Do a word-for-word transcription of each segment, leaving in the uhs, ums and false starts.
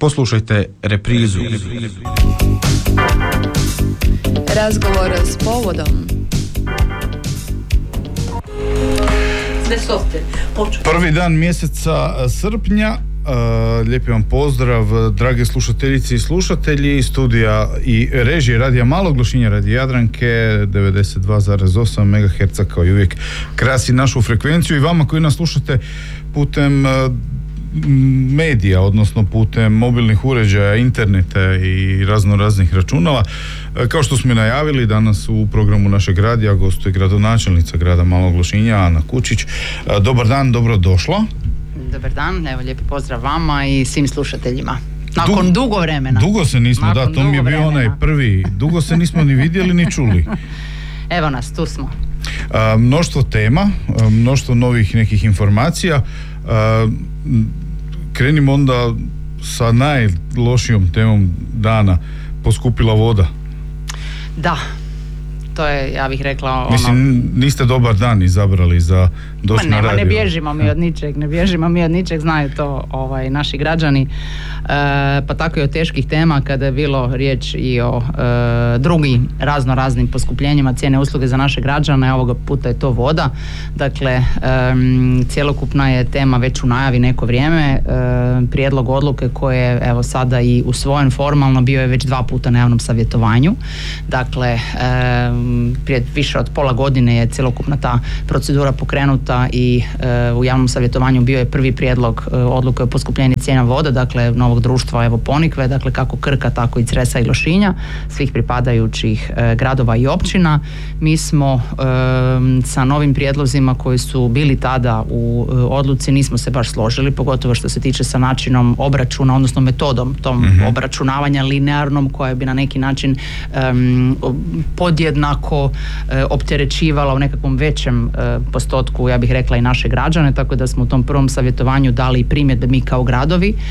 Poslušajte reprizu. Razgovor s povodom. Prvi dan mjeseca srpnja. Uh, lijepi vam pozdrav, drage slušateljice i slušatelji, studija i režije Radija Malog Lošinja, Radija Jadranke, devedeset dva zarez osam megaherca kao i uvijek krasi našu frekvenciju, i vama koji nas slušate putem uh, medija, odnosno putem mobilnih uređaja, interneta i razno raznih računala. Uh, kao što smo i najavili, danas u programu našeg radija gostuje gradonačelnica grada Malog Lošinja, Ana Kučić. Uh, dobar dan, dobrodošla. Dobar dan, evo lijepi pozdrav vama i svim slušateljima. Nakon Dug, dugo vremena. Dugo se nismo, Nakon da, to mi je bio vremena. Onaj prvi. Dugo se nismo ni vidjeli ni čuli. Evo nas, tu smo. A, mnoštvo tema, a, mnoštvo novih nekih informacija. A, krenimo onda sa najlošijom temom dana. Poskupila voda. Da. To je, ja bih rekla, ono... Mislim, niste dobar dan izabrali za doći na radio. Ne bježimo mi od ničeg, ne bježimo mi od ničeg, znaju to ovaj, naši građani. E, pa tako i o teških tema, kada je bilo riječ i o e, drugim razno raznim poskupljenjima cijene usluge za naše građane, ovoga puta je to voda. Dakle, e, cjelokupna je tema već u najavi neko vrijeme. E, prijedlog odluke koje je evo sada i usvojen formalno bio je već dva puta na javnom savjetovanju. Dakle, e, prije više od pola godine je cjelokupna ta procedura pokrenuta i e, u javnom savjetovanju bio je prvi prijedlog e, odluke o poskupljenju cijena voda, dakle novog društva evo Ponikve, dakle kako Krka tako i Cresa i Lošinja, svih pripadajućih e, gradova i općina. Mi smo e, sa novim prijedlozima koji su bili tada u e, odluci nismo se baš složili, pogotovo što se tiče sa načinom obračuna, odnosno metodom tom mm-hmm. obračunavanja linearnom, koja bi na neki način e, podjednako ako e, opterećivala u nekakvom većem e, postotku, ja bih rekla, i naše građane, tako da smo u tom prvom savjetovanju dali primjedbe mi kao gradovi e,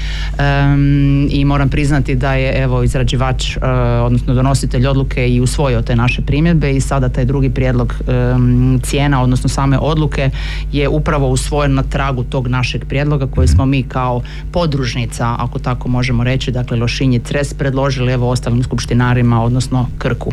i moram priznati da je evo izrađivač, e, odnosno donositelj odluke i usvojio te naše primjedbe i sada taj drugi prijedlog e, cijena, odnosno same odluke je upravo usvojen na tragu tog našeg prijedloga koji smo mi kao podružnica, ako tako možemo reći, dakle Lošinj i Cres predložili evo ostalim skupštinarima, odnosno Krku.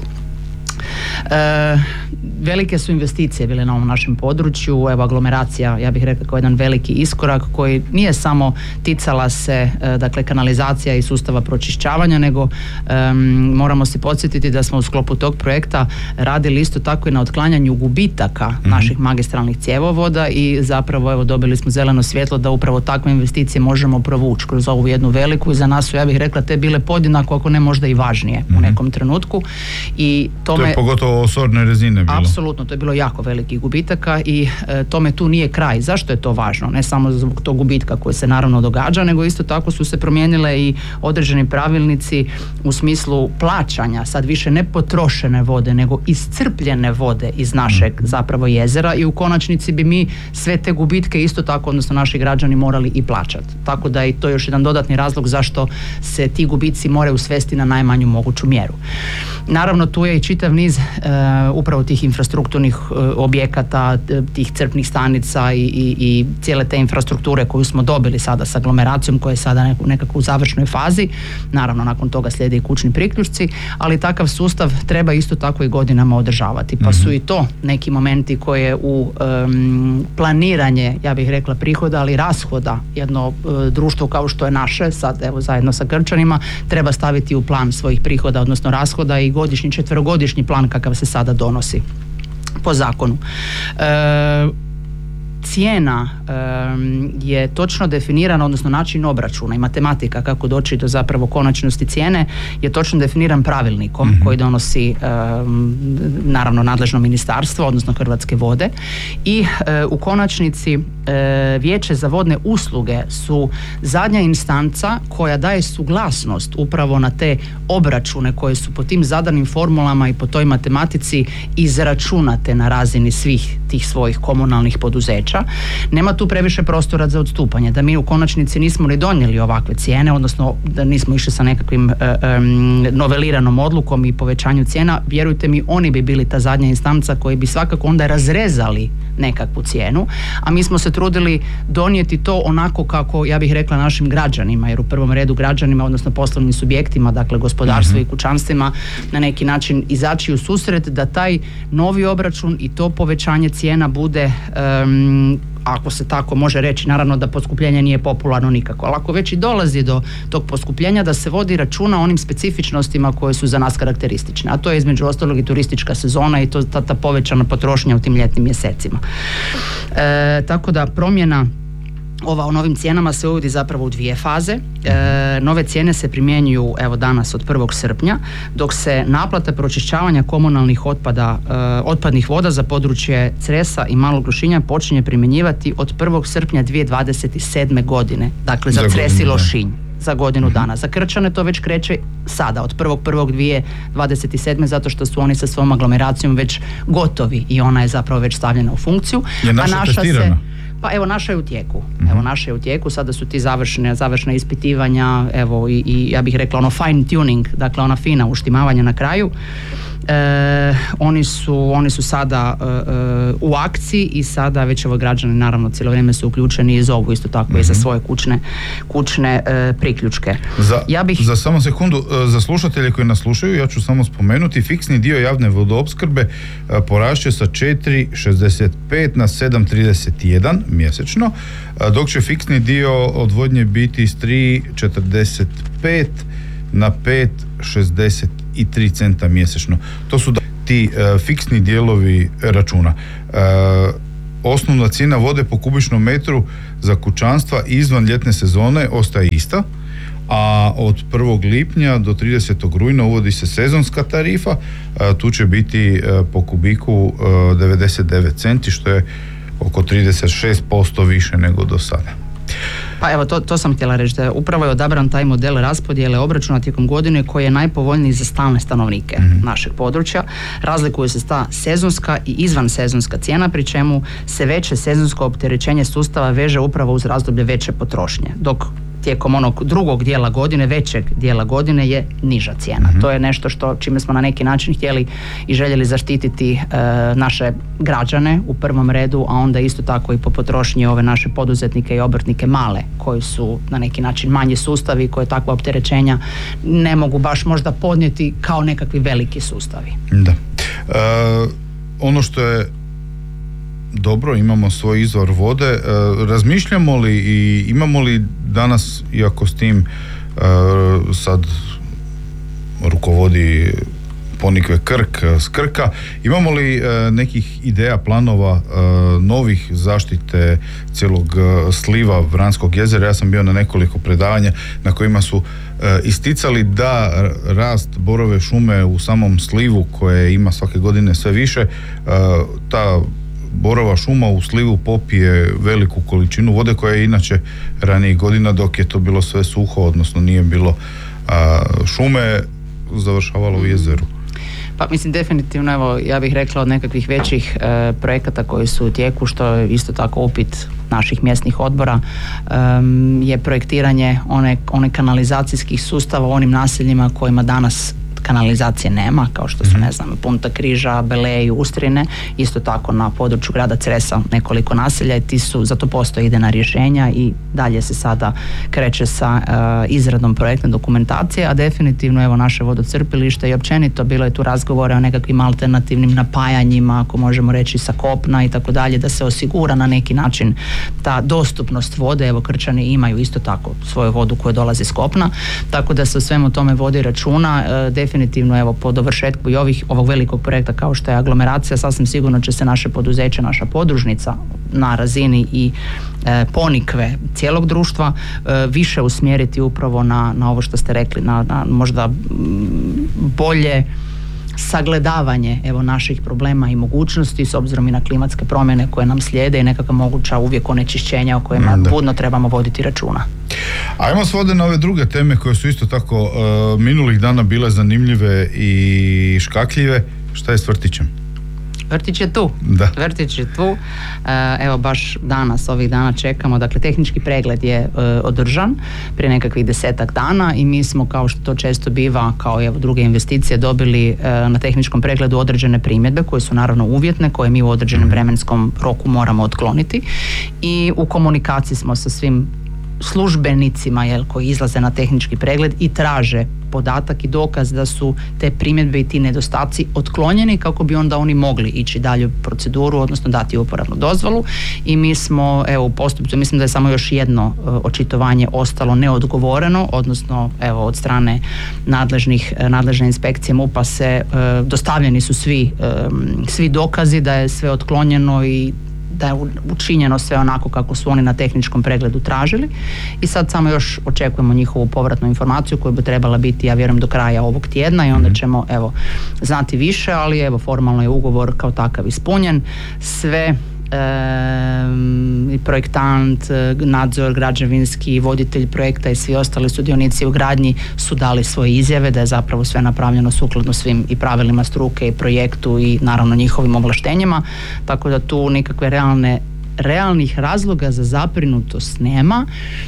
E, velike su investicije bile na ovom našem području, evo aglomeracija, ja bih rekla, kao jedan veliki iskorak koji nije samo ticala se e, dakle kanalizacija i sustava pročišćavanja, nego e, moramo se podsjetiti da smo u sklopu tog projekta radili isto tako i na otklanjanju gubitaka mm-hmm. naših magistralnih cjevovoda i zapravo evo dobili smo zeleno svjetlo da upravo takve investicije možemo provući kroz ovu jednu veliku, i za nas su, ja bih rekla, te bile podjednako, ako ne možda i važnije mm-hmm. u nekom trenutku, i tome... To je pogotovo sorne rezine bilo. Apsolutno, to je bilo jako velikih gubitaka i e, tome tu nije kraj. Zašto je to važno? Ne samo zbog tog gubitka koji se naravno događa, nego isto tako su se promijenile i određeni pravilnici u smislu plaćanja, sad više ne potrošene vode, nego iscrpljene vode iz našeg mm. zapravo jezera, i u konačnici bi mi sve te gubitke isto tako, odnosno naši građani, morali i plaćati. Tako da i to je još jedan dodatni razlog zašto se ti gubici moraju svesti na najmanju moguću mjeru. Naravno, tu je i čitav niz e, upravo tih infrastrukturnih e, objekata, tih crpnih stanica i, i, i cijele te infrastrukture koju smo dobili sada sa aglomeracijom, koja je sada neku, nekako u završnoj fazi. Naravno, nakon toga slijede i kućni priključci, ali takav sustav treba isto tako i godinama održavati. Pa su i to neki momenti koje u um, planiranje, ja bih rekla, prihoda, ali rashoda jedno uh, društvo kao što je naše, sad evo zajedno sa Krčanima, treba staviti u plan svojih prihoda, odnosno rashoda, i godišnji, četverogodišnji plan kakav se sada donosi po zakonu. E, cijena um, je točno definirana, odnosno način obračuna i matematika kako doći do zapravo konačnosti cijene je točno definiran pravilnikom mm-hmm. koji donosi um, naravno nadležno ministarstvo, odnosno Hrvatske vode, i uh, u konačnici uh, Vijeće za vodne usluge su zadnja instanca koja daje suglasnost upravo na te obračune koje su po tim zadanim formulama i po toj matematici izračunate na razini svih tih svojih komunalnih poduzeća, nema tu previše prostora za odstupanje, da mi u konačnici nismo ni donijeli ovakve cijene, odnosno da nismo išli sa nekakvim e, e, noveliranom odlukom i povećanju cijena, vjerujte mi, oni bi bili ta zadnja instanca koji bi svakako onda razrezali nekakvu cijenu, a mi smo se trudili donijeti to onako kako, ja bih rekla, našim građanima, jer u prvom redu građanima, odnosno poslovnim subjektima, dakle gospodarstvu mm-hmm. i kućanstvima, na neki način izaći u susret da taj novi obračun i to povećanje cijena bude, um, ako se tako može reći, naravno da poskupljenje nije popularno nikako, ali ako već i dolazi do tog poskupljenja, da se vodi računa o onim specifičnostima koje su za nas karakteristične, a to je između ostalog i turistička sezona i to ta, ta povećana potrošnja u tim ljetnim mjesecima. E, tako da promjena ova o novim cijenama se uvodi zapravo u dvije faze. E, nove cijene se primjenjuju evo danas od prvog srpnja, dok se naplata pročišćavanja komunalnih otpada, e, otpadnih voda za područje Cresa i Malog Lošinja počinje primjenjivati od prvog srpnja dvije tisuće dvadeset sedme godine. Dakle, za, za Cres i Lošinj. Za godinu mm-hmm. dana. Za Krčane to već kreće sada, od prvog prvog dvije tisuće dvadeset sedme zato što su oni sa svom aglomeracijom već gotovi i ona je zapravo već stavljena u funkciju. Je naša, a naša testirana? se Pa evo, naša je u tijeku. Evo, naša je u tijeku, sada su ti završne, završne ispitivanja, evo, i, i ja bih rekla ono fine tuning, dakle ona fina uštimavanja na kraju. E, oni su oni su sada e, e, u akciji i sada već evo građani naravno cijelo vrijeme su uključeni i zovu isto tako mm-hmm. i za svoje kućne, kućne e, priključke. Za, ja bih... za samo sekundu, za slušatelje koji nas slušaju, ja ću samo spomenuti, fiksni dio javne vodoopskrbe porašće sa četiri šezdeset pet na sedam trideset jedan mjesečno, dok će fiksni dio odvodnje biti s tri četrdeset pet na pet šezdeset i tri centa mjesečno. To su ti uh, fiksni dijelovi računa. Uh, osnovna cijena vode po kubičnom metru za kućanstva izvan ljetne sezone ostaje ista, a od prvog lipnja do tridesetog rujna uvodi se sezonska tarifa, uh, tu će biti uh, po kubiku uh, devedeset devet centi, što je oko trideset šest posto više nego do sada. Pa evo, to, to sam htjela reći, da upravo je odabran taj model raspodjele obračuna tijekom godine koji je najpovoljniji za stalne stanovnike mm-hmm. našeg područja. Razlikuju se ta sezonska i izvan sezonska cijena, pri čemu se veće sezonsko opterećenje sustava veže upravo uz razdoblje veće potrošnje, dok tijekom onog drugog dijela godine, većeg dijela godine je niža cijena. Mm-hmm. To je nešto što čime smo na neki način htjeli i željeli zaštititi e, naše građane u prvom redu, a onda isto tako i po potrošnji ove naše poduzetnike i obrtnike male, koji su na neki način manji sustavi, koje takva opterećenja ne mogu baš možda podnijeti kao nekakvi veliki sustavi. Da. E, ono što je dobro, imamo svoj izvor vode, e, razmišljamo li i imamo li danas, iako s tim e, sad rukovodi Ponikve Krk s Krka, imamo li e, nekih ideja, planova e, novih zaštite cijelog e, sliva Vranskog jezera? Ja sam bio na nekoliko predavanja na kojima su e, isticali da rast borove šume u samom slivu, koje ima svake godine sve više, e, ta borova šuma u slivu popije veliku količinu vode koja je inače ranijih godina, dok je to bilo sve suho, odnosno nije bilo a, šume, završavalo u jezeru. Pa mislim definitivno, evo ja bih rekla od nekakvih većih e, projekata koji su u tijeku, što je isto tako upit naših mjesnih odbora, e, je projektiranje one, one kanalizacijskih sustava u onim naseljima kojima danas kanalizacije nema, kao što su, ne znam, Punta Križa, Belej, Ustrine, isto tako na području grada Cresa nekoliko naselja i ti su, zato postoje idejna rješenja i dalje se sada kreće sa uh, izradom projektne dokumentacije, a definitivno evo naše vodocrpilište i općenito bilo je tu razgovora o nekakvim alternativnim napajanjima, ako možemo reći sa kopna i tako dalje, da se osigura na neki način ta dostupnost vode. Evo Krčani imaju isto tako svoju vodu koja dolazi s kopna, tako da se o svemu tome vodi računa. Uh, definitivno evo po dovršetku i ovih, ovog velikog projekta kao što je aglomeracija, sasvim sigurno će se naše poduzeće, naša podružnica na razini i e, Ponikve cijelog društva e, više usmjeriti upravo na, na ovo što ste rekli, na, na možda m, bolje sagledavanje evo naših problema i mogućnosti s obzirom i na klimatske promjene koje nam slijede i nekakva moguća uvijek onečišćenja o kojima da. budno trebamo voditi računa. Ajmo svode na ove druge teme koje su isto tako uh, minulih dana bile zanimljive i škakljive. Šta je s vrtićem? Vrtić je tu. Da. Vrtić je tu. E, evo baš danas, ovih dana čekamo. Dakle, tehnički pregled je e, održan prije nekakvih desetak dana i mi smo, kao što to često biva, kao i evo druge investicije, dobili e, na tehničkom pregledu određene primjedbe koje su naravno uvjetne, koje mi u određenom vremenskom roku moramo otkloniti i u komunikaciji smo sa svim službenicima jel, koji izlaze na tehnički pregled i traže podatak i dokaz da su te primjedbe i ti nedostaci otklonjeni kako bi onda oni mogli ići dalje u proceduru, odnosno dati uporabnu dozvolu. I mi smo evo u postupku, mislim da je samo još jedno uh, očitovanje ostalo neodgovoreno, odnosno evo od strane nadležnih, nadležne inspekcije MUP-a se uh, dostavljeni su svi, um, svi dokazi da je sve otklonjeno i da je učinjeno sve onako kako su oni na tehničkom pregledu tražili i sad samo još očekujemo njihovu povratnu informaciju koja bi trebala biti, ja vjerujem, do kraja ovog tjedna i onda ćemo evo znati više, ali evo formalno je ugovor kao takav ispunjen. Sve i projektant, nadzor građevinski, voditelj projekta i svi ostali sudionici u gradnji su dali svoje izjave da je zapravo sve napravljeno sukladno svim i pravilima struke i projektu i naravno njihovim ovlaštenjima, tako da tu nikakve realne, realnih razloga za zabrinutost nema,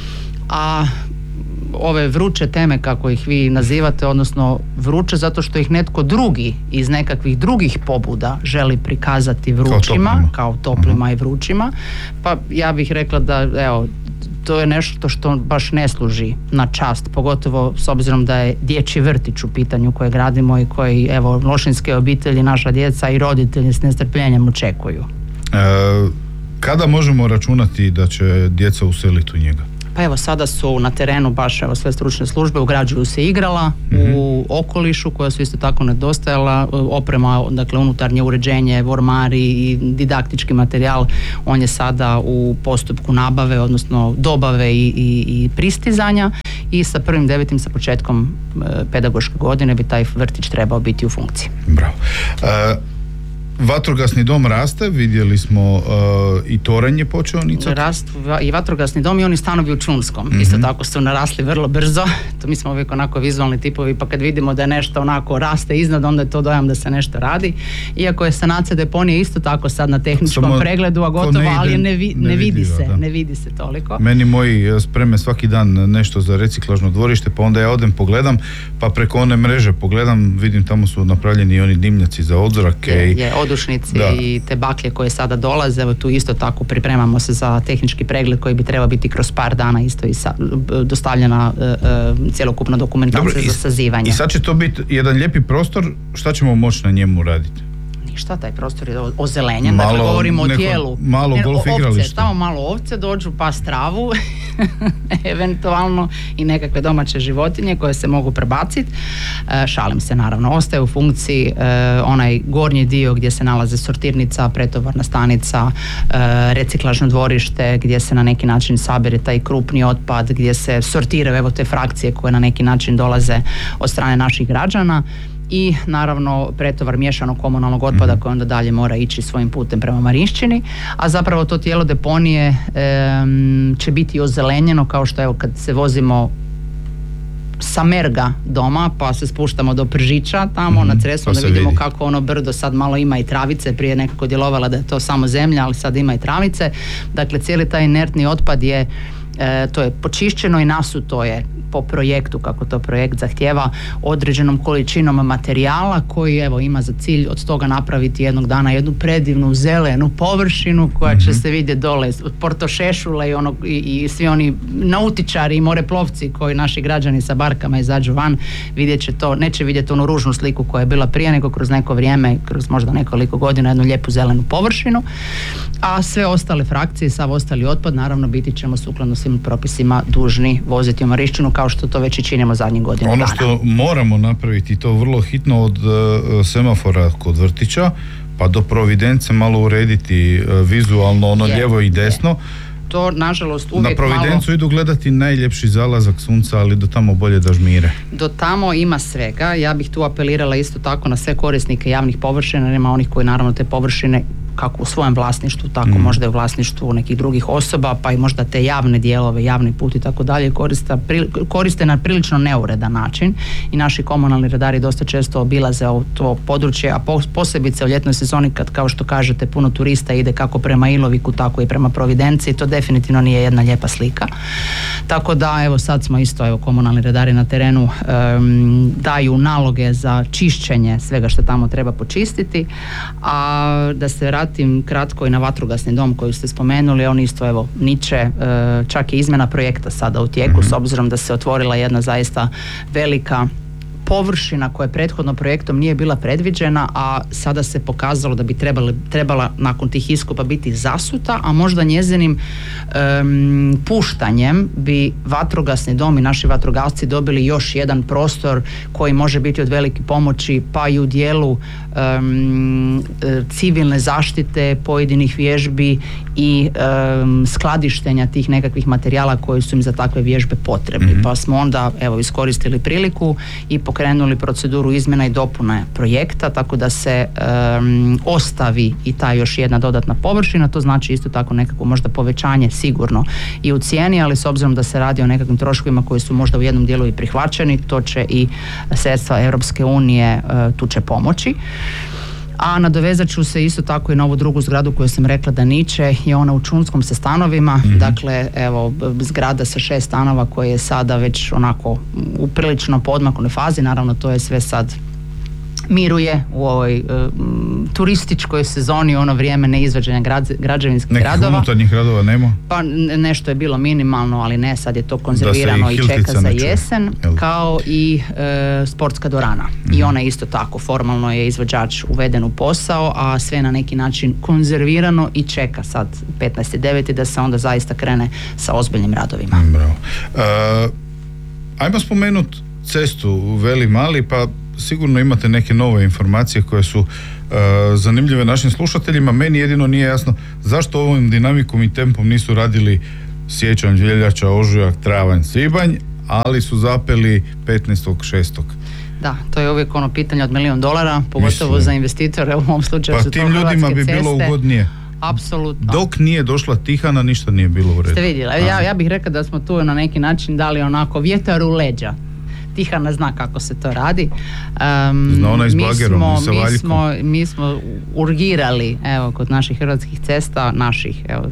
a ove vruće teme kako ih vi nazivate, odnosno vruće zato što ih netko drugi iz nekakvih drugih pobuda želi prikazati vrućima, kao toplima, kao toplima uh-huh. i vrućima, pa ja bih rekla da evo to je nešto što baš ne služi na čast, pogotovo s obzirom da je dječji vrtić u pitanju koje gradimo i koji evo lošinjske obitelji, naša djeca i roditelji s nestrpljenjem očekuju. E, kada možemo računati da će djeca useliti u njega? Pa evo sada su na terenu baš evo sve stručne službe, ugrađuju se igrala mm-hmm. u okolišu koja su isto tako nedostajala, oprema, dakle unutarnje uređenje, ormari i didaktički materijal, on je sada u postupku nabave, odnosno dobave i, i, i pristizanja i sa prvim devetim, sa početkom e, pedagoške godine bi taj vrtić trebao biti u funkciji. Bravo. E, Vatrogasni dom raste, vidjeli smo uh, i toranj je počeo nicati. Rast i vatrogasni dom i oni stanovi u Čunskom. Mm-hmm. Isto tako su narasli vrlo brzo. To mi smo uvijek onako vizualni tipovi, pa kad vidimo da je nešto onako raste iznad, onda je to dojam da se nešto radi. Iako je sanacija deponije isto tako sad na tehničkom Samo pregledu, a gotovo, ide, ali ne, vi, ne, ne vidi se, da. ne vidi se toliko. Meni moji spreme svaki dan nešto za reciklažno dvorište, pa onda ja odem pogledam, pa preko one mreže pogledam, vidim tamo su napravljeni oni dimnjaci za odzrake. Je, i je, odušnici da. i te baklje koje sada dolaze, evo tu isto tako pripremamo se za tehnički pregled koji bi trebao biti kroz par dana isto i sa, dostavljena e, e, cjelokupna dokumentacija Dobro, za sazivanje. I sad će to biti jedan lijepi prostor, šta ćemo moći na njemu raditi? Ništa, taj prostor je ozelenjen, dakle govorimo o tijelu. Malo golf igralište. Tamo malo ovce dođu, pas travu, eventualno i nekakve domaće životinje koje se mogu prebaciti. E, šalim se naravno, ostaje u funkciji e, onaj gornji dio gdje se nalaze sortirnica, pretovarna stanica, e, reciklažno dvorište gdje se na neki način sabere taj krupni otpad, gdje se sortiraju evo te frakcije koje na neki način dolaze od strane naših građana. I naravno pretovar miješanog komunalnog otpada mm-hmm. koji onda dalje mora ići svojim putem prema Marinšćini, a zapravo to tijelo deponije e, će biti ozelenjeno, kao što evo kad se vozimo sa Merga doma pa se spuštamo do Pržića tamo mm-hmm. na Cresu, da vidimo vidi. kako ono brdo sad malo ima i travice, prije nekako djelovala da je to samo zemlja, ali sad ima i travice, dakle cijeli taj inertni otpad je E, to je počišćeno i nasuto je po projektu, kako to projekt zahtjeva, određenom količinom materijala koji evo ima za cilj od toga napraviti jednog dana jednu predivnu zelenu površinu koja mm-hmm. će se vidjeti dole od Porto Šešula i, ono, i, i svi oni nautičari i moreplovci koji naši građani sa barkama izađu van, vidjet će to, neće vidjeti onu ružnu sliku koja je bila prije, nego kroz neko vrijeme, kroz možda nekoliko godina jednu lijepu zelenu površinu, a sve ostale frakcije, sav ostali otpad naravno biti ćemo sukladno svim propisima dužni voziti u Marišćinu, kao što to već i činimo zadnjih godina. Ono dana. Što moramo napraviti to vrlo hitno od uh, semafora kod vrtića pa do Providence malo urediti uh, vizualno ono je, lijevo i desno. Je. To nažalost uvijek malo... Na Providencu malo... idu gledati najljepši zalazak sunca, ali do tamo bolje da žmire. Do tamo ima svega. Ja bih tu apelirala isto tako na sve korisnike javnih površina, nema onih koji naravno te površine kako u svojem vlasništvu, tako mm. možda i u vlasništvu nekih drugih osoba, pa i možda te javne dijelove, javni put i tako dalje koriste, koriste na prilično neuredan način i naši komunalni redari dosta često obilaze ovo to područje, a posebice u ljetnoj sezoni kad, kao što kažete, puno turista ide kako prema Iloviku, tako i prema Providenciji, to definitivno nije jedna lijepa slika. Tako da, evo, sad smo isto, evo, komunalni redari na terenu um, daju naloge za čišćenje svega što tamo treba počistiti, a da se vratim kratko i na vatrogasni dom koji ste spomenuli, on isto, evo, niče, uh, čak je izmjena projekta sada u tijeku, s obzirom da se otvorila jedna zaista velika površina koja prethodno projektom nije bila predviđena, a sada se pokazalo da bi trebali, trebala nakon tih iskopa biti zasuta, a možda njezinim um, puštanjem bi vatrogasni dom i naši vatrogasci dobili još jedan prostor koji može biti od velike pomoći, pa i u dijelu um, civilne zaštite pojedinih vježbi i um, skladištenja tih nekakvih materijala koji su im za takve vježbe potrebni. Mm-hmm. Pa smo onda, evo, iskoristili priliku i pokrenuli proceduru izmjena i dopune projekta, tako da se um, ostavi i ta još jedna dodatna površina. To znači isto tako nekako možda povećanje sigurno i u cijeni, ali s obzirom da se radi o nekakvim troškovima koji su možda u jednom dijelu i prihvaćeni, to će i sredstva Europske unije uh, tu će pomoći. A nadovezat ću se isto tako i na ovu drugu zgradu koju sam rekla da niče, je ona u Čunskom sa stanovima, mm-hmm. dakle, evo, zgrada sa šest stanova koja je sada već onako u prilično podmaknoj fazi, naravno to je sve sad miruje u ovoj um, turističkoj sezoni, ono vrijeme neizvođenja grad, građevinskih nekih radova. Nekih unutarnjih radova nema? Pa nešto je bilo minimalno, ali ne, sad je to konzervirano i čeka za jesen, Jel? kao i e, sportska dvorana. Mm-hmm. I ona isto tako, formalno je izvođač uveden u posao, a sve na neki način konzervirano i čeka sad petnaesti deveti da se onda zaista krene sa ozbiljnim radovima. Mm, bravo. Uh, ajmo spomenuti cestu Veli Mali, pa sigurno imate neke nove informacije koje su uh, zanimljive našim slušateljima. Meni jedino nije jasno zašto ovom dinamikom i tempom nisu radili siječanj, veljača, ožujak, travanj, svibanj, ali su zapeli petnaestog šestog Da, to je uvijek ono pitanje od milijun dolara, pogotovo Mislim. za investitore, u ovom slučaju pa su to tim ljudima bi ceste. bilo ugodnije. Apsolutno. Dok nije došla Tihana, ništa nije bilo u redu. Ste vidjeli, ja, ja bih rekla da smo tu na neki način dali onako vjetar u leđa. Tihana zna kako se to radi. Um, zna ona i s bagerom, mi smo, i sa mi valjkom. smo, mi smo urgirali, evo, kod naših Hrvatskih cesta, naših, evo,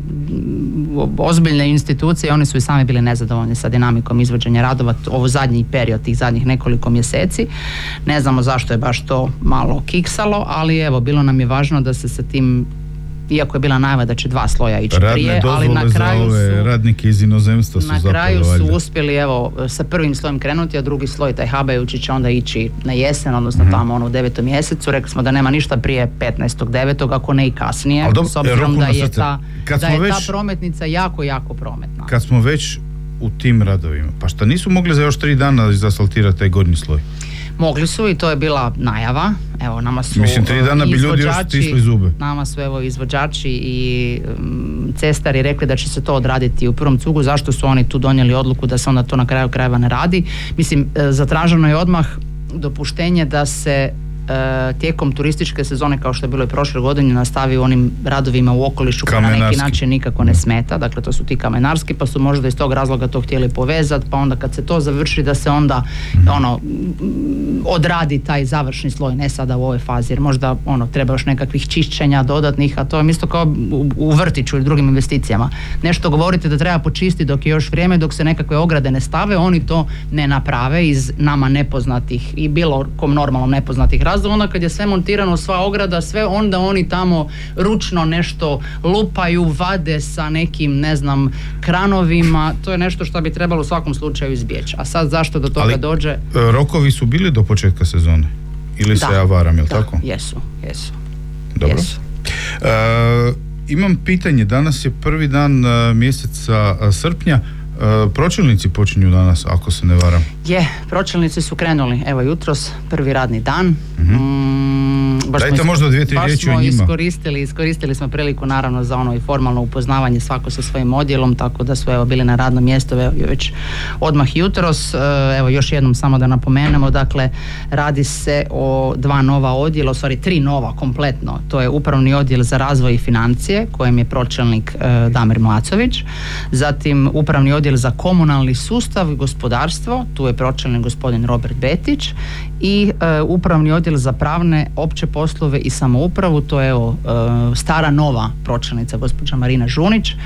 ozbiljne institucije, oni su i sami bili nezadovoljni sa dinamikom izvođenja radova ovo zadnji period, tih zadnjih nekoliko mjeseci. Ne znamo zašto je baš to malo kiksalo, ali evo, bilo nam je važno da se sa tim, iako je bila najava da će dva sloja ići radne prije, ali na kraju za ove su radnike iz inozemstva su na zapali, kraju su valjda. uspjeli, evo, sa prvim slojem krenuti, a drugi sloj, taj habajući, će onda ići na jesen, odnosno mm-hmm. tamo ono u devetom mjesecu. Rekli smo da nema ništa prije petnaestog devetog ako ne i kasnije, Dobro, s obzirom da je, ta, da je već, ta prometnica jako, jako prometna. Kad smo već u tim radovima, pa šta nisu mogli za još tri dana izasfaltirati taj gornji sloj? Mogli su i to je bila najava. Evo, nama su Mislim, tri dana bi ljudi još stisli zube. Nama su, evo, izvođači i um, cestari rekli da će se to odraditi u prvom cugu. Zašto su oni tu donijeli odluku da se onda to na kraju krajeva ne radi? Mislim, zatraženo je odmah dopuštenje da se e, tijekom turističke sezone, kao što je bilo i prošle godine, nastavi u onim radovima u okolišu koji na neki način nikako ne smeta. Dakle, to su ti kamenarski, pa su možda iz tog razloga to htjeli povezati, pa onda kad se to završi da se onda ono odradi taj završni sloj, ne sada u ovoj fazi, jer možda ono treba još nekakvih čišćenja dodatnih, a to je isto kao u, u vrtiću ili drugim investicijama. Nešto govorite da treba počistiti dok je još vrijeme, dok se nekakve ograde ne stave, oni to ne naprave iz nama nepoznatih i bilo kom normalno nepoznatih razloga. Onda kad je sve montirano, sva ograda, sve, onda oni tamo ručno nešto lupaju, vade sa nekim, ne znam, kranovima. To je nešto što bi trebalo u svakom slučaju izbjeći. A sad zašto do toga Ali, dođe? Rokovi su bili do početka sezone? Ili da, se ja varam, jel da, tako? jesu, jesu. Dobro. Jesu. E, imam pitanje, danas je prvi dan uh, mjeseca uh, srpnja. Uh, pročelnici počinju danas, ako se ne varam. Je, pročelnici su krenuli, evo jutros, prvi radni dan. Uh-huh. Mm, baš Dajte smo, možda dvije, tri baš riječi o smo njima. iskoristili, iskoristili smo priliku naravno za ono i formalno upoznavanje svako sa svojim odjelom, tako da su evo bili na radnom mjestu evo, već odmah jutros. Evo još jednom samo da napomenemo, dakle radi se o dva nova odjela, u stvari tri nova kompletno. To je upravni odjel za razvoj i financije kojem je pročelnik e, Damir Mlacović, zatim upravni odjel za komunalni sustav i gospodarstvo, tu je pročelnik gospodin Robert Betić, i e, upravni odjel za pravne, opće poslove i samoupravu, to je evo e, stara nova pročelnica gospođa Marina Žunić. E,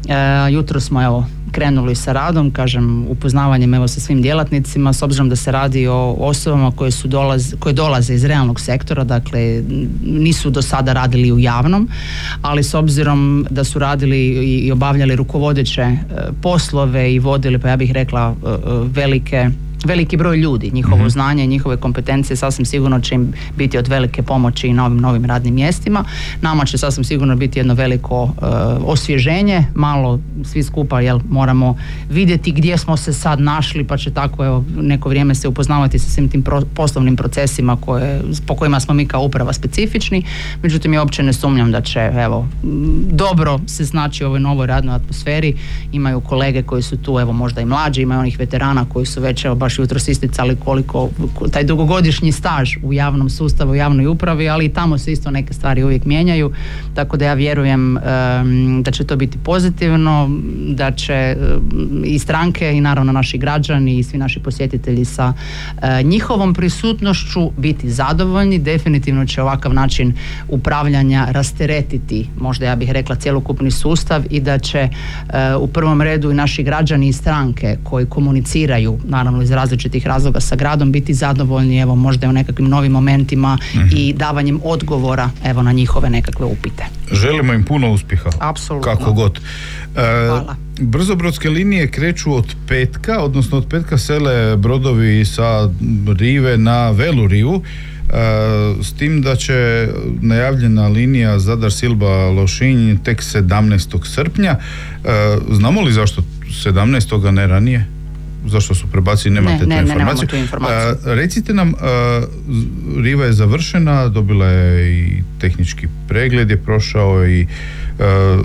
jutro smo evo krenuli sa radom, kažem upoznavanjem evo sa svim djelatnicima, s obzirom da se radi o osobama koje su dolaz, koje dolaze iz realnog sektora, dakle nisu do sada radili u javnom, ali s obzirom da su radili i, i obavljali rukovodeće e, poslove i vodili, pa ja bih rekla e, velike veliki broj ljudi, njihovo mm-hmm. znanje i njihove kompetencije sasvim sigurno će im biti od velike pomoći i na ovim novim radnim mjestima. Nama će sasvim sigurno biti jedno veliko uh, osvježenje, malo svi skupa jel, moramo vidjeti gdje smo se sad našli, pa će tako evo, neko vrijeme se upoznavati sa svim tim pro, poslovnim procesima koje, po kojima smo mi kao uprava specifični. Međutim, ja uopće ne sumnjam da će evo, dobro se snaći u ovoj novoj radnoj atmosferi. Imaju kolege koji su tu evo, možda i mlađi, imaju onih veterana koji su već evo, baš jutros isticali koliko taj dugogodišnji staž u javnom sustavu, u javnoj upravi, ali i tamo se isto neke stvari uvijek mijenjaju, tako da ja vjerujem um, da će to biti pozitivno, da će um, i stranke i naravno naši građani i svi naši posjetitelji sa uh, njihovom prisutnošću biti zadovoljni. Definitivno će ovakav način upravljanja rasteretiti, možda ja bih rekla, cjelokupni sustav i da će uh, u prvom redu i naši građani i stranke koji komuniciraju naravno iz različitih razloga sa gradom biti zadovoljni evo možda u nekakvim novim momentima mm-hmm. i davanjem odgovora evo na njihove nekakve upite. Želimo im puno uspjeha. Apsolutno. Kako god. E, Hvala. Brzobrodske linije kreću od petka, odnosno od petka sele brodovi sa rive na Velu rivu, e, s tim da će najavljena linija Zadar-Silba-Lošinj tek sedamnaestog srpnja. E, znamo li zašto sedamnaestog a ne ranije? Zašto su prebacili, nemate ne, tu ne, informaciju. Ne, informaciju. A, recite nam, a, riva je završena, dobila je i tehnički pregled je prošao i a,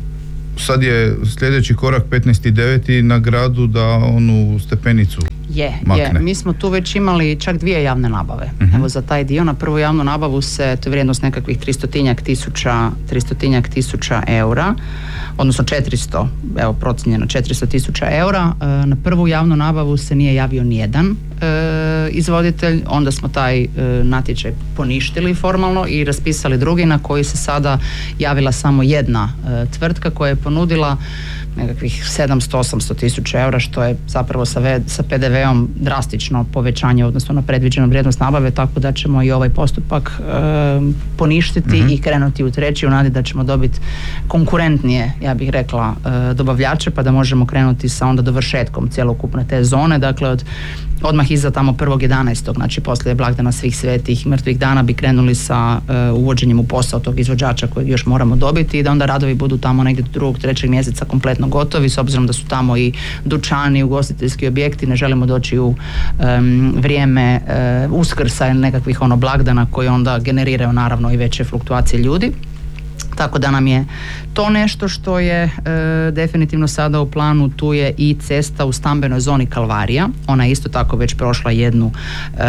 sad je sljedeći korak petnaesti deveti na gradu da onu stepenicu Je, makne. je. Mi smo tu već imali čak dvije javne nabave. Uh-huh. Evo za taj dio, na prvu javnu nabavu se, to je vrijednost nekakvih tristotinjak tisuća, tristotinjak tisuća eura, odnosno četiristo, evo procijenjeno četiristo tisuća eura. E, na prvu javnu nabavu se nije javio nijedan e, izvoditelj, onda smo taj e, natječaj poništili formalno i raspisali drugi na koji se sada javila samo jedna e, tvrtka koja je ponudila nekakvih sedamsto do osamsto tisuća eura, što je zapravo sa, ve, sa pe de veom drastično povećanje odnosno na predviđenu vrijednost nabave, tako da ćemo i ovaj postupak e, poništiti mm-hmm. i krenuti u treći u nadi da ćemo dobiti konkurentnije, ja bih rekla, e, dobavljače, pa da možemo krenuti sa onda dovršetkom cjelokupne te zone. Dakle, od odmah iza tamo prvog jedanaestog, znači poslije blagdana svih svetih i mrtvih dana bi krenuli sa uh, uvođenjem u posao tog izvođača kojeg još moramo dobiti i da onda radovi budu tamo negdje do drugog, trećeg mjeseca kompletno gotovi, s obzirom da su tamo i dućani, ugostiteljski objekti, ne želimo doći u um, vrijeme uh, Uskrsa ili nekakvih ono blagdana koji onda generiraju naravno i veće fluktuacije ljudi. Tako da nam je to nešto što je e, definitivno sada u planu. Tu je i cesta u stambenoj zoni Kalvarija, ona je isto tako već prošla jednu e,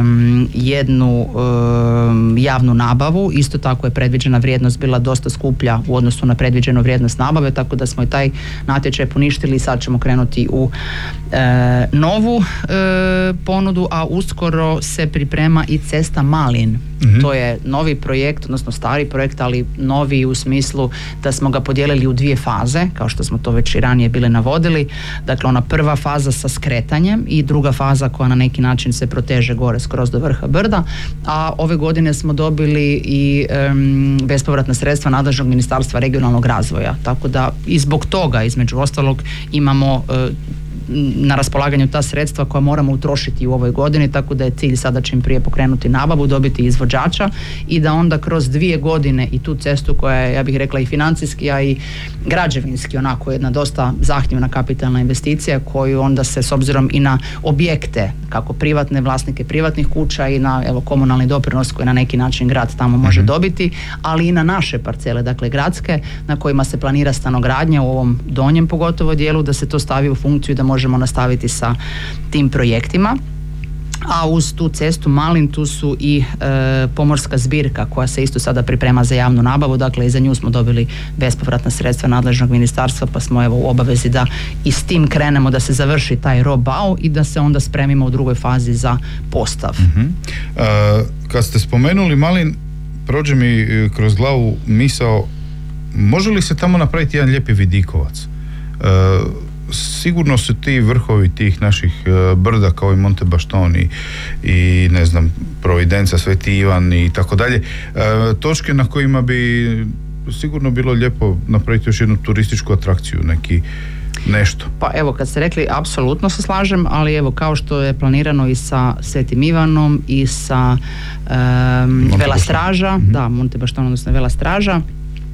jednu e, javnu nabavu, isto tako je predviđena vrijednost bila dosta skuplja u odnosu na predviđenu vrijednost nabave, tako da smo i taj natječaj poništili i sad ćemo krenuti u e, novu e, ponudu, a uskoro se priprema i cesta Malin. Mm-hmm. To je novi projekt, odnosno stari projekt, ali novi u smislu da smo ga podijelili u dvije faze, kao što smo to već i ranije bili navodili. Dakle, ona prva faza sa skretanjem i druga faza koja na neki način se proteže gore skroz do vrha brda, a ove godine smo dobili i um, bespovratna sredstva nadležnog Ministarstva regionalnog razvoja, tako da i zbog toga između ostalog imamo uh, na raspolaganju ta sredstva koja moramo utrošiti u ovoj godini, tako da je cilj sada čim prije pokrenuti nabavu, dobiti izvođača i da onda kroz dvije godine i tu cestu koja je, ja bih rekla, i financijski, a i građevinski onako jedna dosta zahtjevna kapitalna investicija koju onda se s obzirom i na objekte, kako privatne vlasnike privatnih kuća i na evo komunalni doprinos koji na neki način grad tamo može mm-hmm. dobiti, ali i na naše parcele, dakle gradske, na kojima se planira stanogradnja u ovom donjem pogotovo dijelu, da se to stavi u funkciju i da možemo nastaviti sa tim projektima. A uz tu cestu Malin tu su i e, pomorska zbirka koja se isto sada priprema za javnu nabavu, dakle i za nju smo dobili bespovratna sredstva nadležnog ministarstva, pa smo evo u obavezi da i s tim krenemo, da se završi taj roh-bau i da se onda spremimo u drugoj fazi za postav. Mm-hmm. A, kad ste spomenuli Malin, prođe mi kroz glavu misao, može li se tamo napraviti jedan lijepi vidikovac? A, sigurno su ti vrhovi tih naših brda kao i Monte Baštoni i ne znam Providenca, Sveti Ivan i tako dalje, točke na kojima bi sigurno bilo lijepo napraviti još jednu turističku atrakciju, neki nešto. Pa evo, kad ste rekli, apsolutno se slažem, ali evo, kao što je planirano i sa Svetim Ivanom i sa um, Vela Straža, mm-hmm. da, Monte Bašton, odnosno Vela Straža,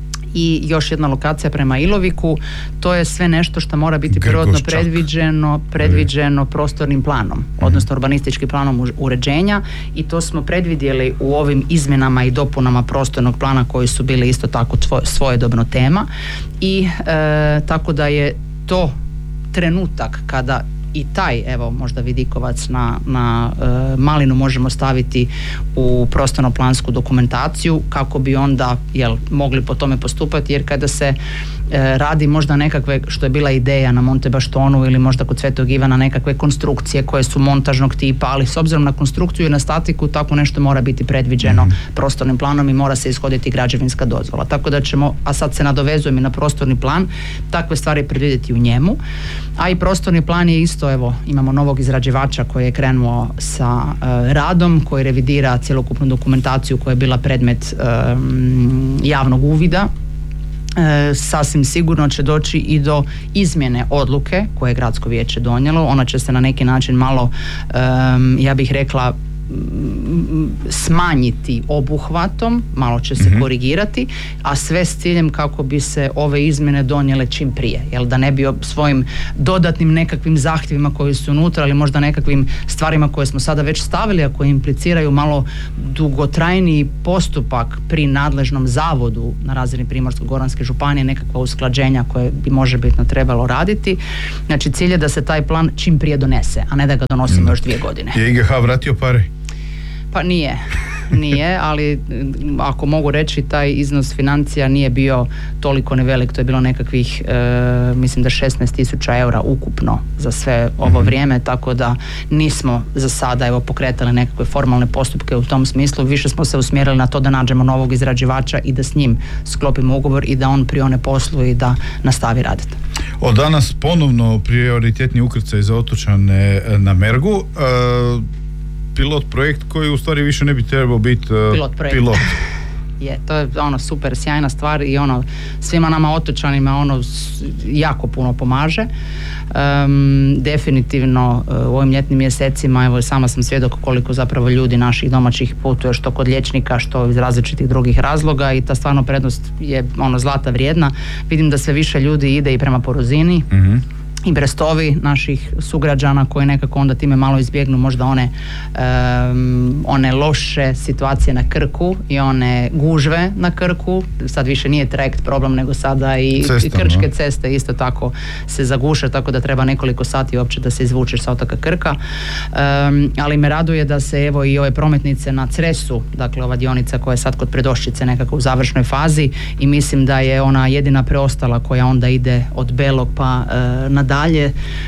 i još jedna lokacija prema Iloviku, to je sve nešto što mora biti prvotno predviđeno, predviđeno prostornim planom, odnosno urbanističkim planom uređenja, i to smo predvidjeli u ovim izmjenama i dopunama prostornog plana koji su bili isto tako tvo, svojedobno tema i e, tako da je to trenutak kada i taj, evo, možda vidikovac na, na e, Malinu možemo staviti u prostorno-plansku dokumentaciju kako bi onda jel, mogli po tome postupati, jer kada se e, radi možda nekakve, što je bila ideja na Monte Baštonu ili možda kod Svetog Ivana, nekakve konstrukcije koje su montažnog tipa, ali s obzirom na konstrukciju i na statiku, tako nešto mora biti predviđeno mm. prostornim planom i mora se ishoditi građevinska dozvola. Tako da ćemo, a sad se nadovezujem i na prostorni plan, takve stvari predvidjeti u njemu, a i prostorni plan je isto, evo, imamo novog izrađivača koji je krenuo sa uh, radom, koji revidira cjelokupnu dokumentaciju koja je bila predmet uh, javnog uvida. E, sasvim sigurno će doći i do izmjene odluke koje je gradsko vijeće donijelo. Ona će se na neki način malo, um, ja bih rekla, smanjiti obuhvatom, malo će se mm-hmm. korigirati, a sve s ciljem kako bi se ove izmjene donijele čim prije, jel, da ne bi svojim dodatnim nekakvim zahtjevima koji su unutra, ali možda nekakvim stvarima koje smo sada već stavili, a koje impliciraju malo dugotrajniji postupak pri nadležnom zavodu na razini Primorsko-goranske županije, nekakva usklađenja koje bi možebitno trebalo raditi. Znači, cilj je da se taj plan čim prije donese, a ne da ga donosimo mm. još dvije godine. Je I G H vratio pare? Pa nije, nije, ali ako mogu reći, taj iznos financija nije bio toliko ni velik, to je bilo nekakvih, e, mislim da šesnaest tisuća eura ukupno za sve ovo mm-hmm. vrijeme, tako da nismo za sada evo pokretali nekakve formalne postupke u tom smislu, više smo se usmjerili na to da nađemo novog izrađivača i da s njim sklopimo ugovor i da on prione poslu i da nastavi raditi. Od danas ponovno prioritetni ukrcaj za otočane na Mergu. E, pilot projekt koji u stvari više ne bi trebao biti uh, pilot projekt. Pilot. Je, to je ono super sjajna stvar i ono svima nama otočanima ono jako puno pomaže. Um, definitivno uh, u ovim ljetnim mjesecima, evo sama sam svjedok koliko zapravo ljudi naših domaćih putuje što kod liječnika, što iz različitih drugih razloga, i ta stvarno prednost je ono zlata vrijedna. Vidim da sve više ljudi ide i prema Porozini. Mm-hmm. i Brestovi naših sugrađana koji nekako onda time malo izbjegnu možda one um, one loše situacije na Krku i one gužve na Krku. Sad više nije trajekt problem, nego sada i, i krčke ceste isto tako se zaguše, tako da treba nekoliko sati uopće da se izvučeš sa otoka Krka. Um, ali me raduje da se evo i ove prometnice na Cresu, dakle ova dionica koja je sad kod Predoščice nekako u završnoj fazi, i mislim da je ona jedina preostala koja onda ide od Belog pa uh, nadalje,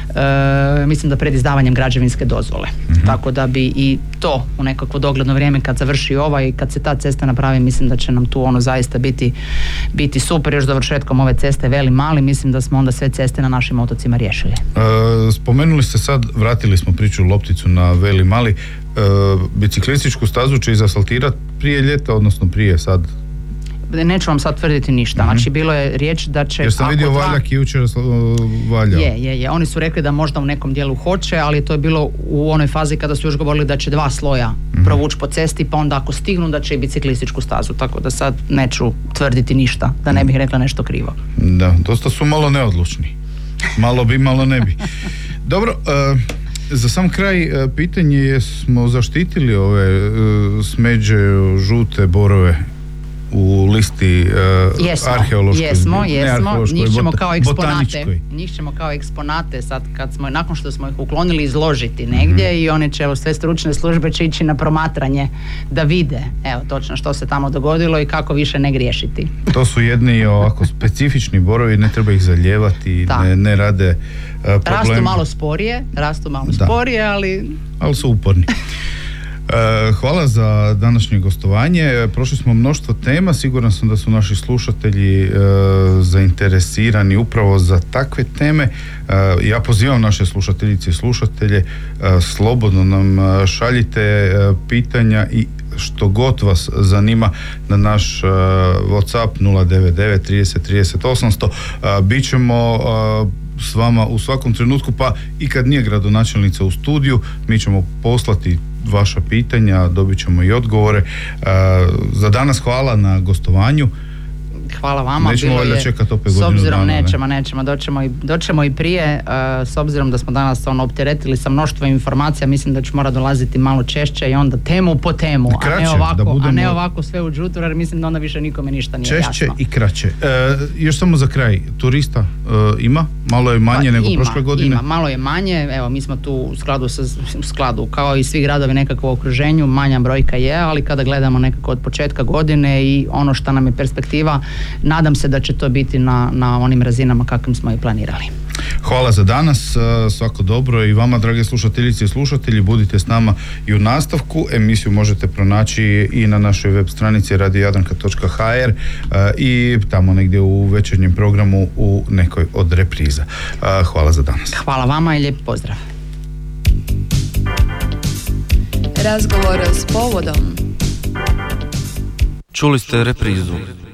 uh, mislim da pred izdavanjem građevinske dozvole. Mm-hmm. Tako da bi i to u nekakvo dogledno vrijeme kad završi ova i kad se ta cesta napravi, mislim da će nam tu ono zaista biti, biti super. Još dovršetkom ove ceste Veli Mali, mislim da smo onda sve ceste na našim otocima riješili. Uh, spomenuli ste sad, vratili smo priču lopticu na Veli Mali, uh, biciklističku stazu će izasfaltirati prije ljeta, odnosno prije sad? neću vam sad tvrditi ništa, mm-hmm. znači bilo je riječ da će... Jer sam vidio dva... Valjak jučer valjao. Je, je, je, oni su rekli da možda u nekom dijelu hoće, ali to je bilo u onoj fazi kada su još govorili da će dva sloja mm-hmm. provući po cesti, pa onda ako stignu da će i biciklističku stazu, tako da sad neću tvrditi ništa, da ne bih rekla nešto krivo. Da, dosta su malo neodlučni. Malo bi, malo ne bi. Dobro, uh, za sam kraj uh, pitanje je, smo zaštitili ove uh, smeđe, žute borove u listi uh, jesmo, arheološkoj, jesmo, jesmo. Njih ćemo bota, kao eksponate, njih ćemo kao eksponate sad kad smo, nakon što smo ih uklonili, izložiti negdje mm-hmm. i one će, evo, sve stručne službe će ići na promatranje da vide, evo, točno što se tamo dogodilo i kako više ne griješiti. To su jedni ovako specifični borovi, ne treba ih zalijevati, ne, ne rade uh, problem. Rastu malo sporije, rastu malo da. sporije, ali... Ali su uporni. Hvala za današnje gostovanje. Prošli smo mnoštvo tema, siguran sam da su naši slušatelji e, zainteresirani upravo za takve teme. E, ja pozivam naše slušateljice i slušatelje, e, slobodno nam šaljite e, pitanja i što god vas zanima na naš uh, WhatsApp nula devet devet trideset trideset osamsto. Uh, bit ćemo uh, s vama u svakom trenutku, pa i kad nije gradonačelnica u studiju, mi ćemo poslati vaša pitanja, dobit ćemo i odgovore. Uh, za danas hvala na gostovanju. Hvala vama. Nećemo valjda čekati opet godinu dana. S obzirom dana, nećemo, nećemo, doćemo i, doćemo i prije, uh, s obzirom da smo danas ono opteretili sa mnoštvom informacija, mislim da ću mora dolaziti malo češće i onda temu po temu, kraće, a, ne ovako, budemo... a ne ovako sve u džutur, jer mislim da onda više nikome ništa nije češće jasno. Češće i kraće. E, još samo za kraj, turista e, ima? Malo je manje pa, nego ima, prošle godine? Ima, malo je manje, evo mi smo tu u skladu, sa, u skladu kao i svi gradovi nekako u okruženju, manja brojka je, ali kada gledamo nekako od početka godine i ono što nam je perspektiva, nadam se da će to biti na, na onim razinama kakvim smo i planirali. Hvala za danas, svako dobro i vama, drage slušateljice i slušatelji, budite s nama i u nastavku. Emisiju možete pronaći i na našoj web stranici radio jadranka točka ha er i tamo negdje u večernjem programu u nekoj od repriza. Hvala za danas. Hvala vama i lijep pozdrav. Razgovor s povodom. Čuli ste reprizu